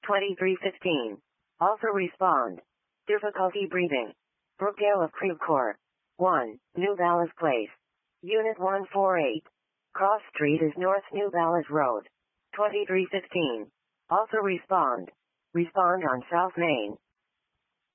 2315. Also respond. Difficulty breathing. Brookdale of Creve Coeur. 1. New Ballas Place. Unit 148. Cross Street is North New Ballas Road. 2315. Also respond. Respond on South Main.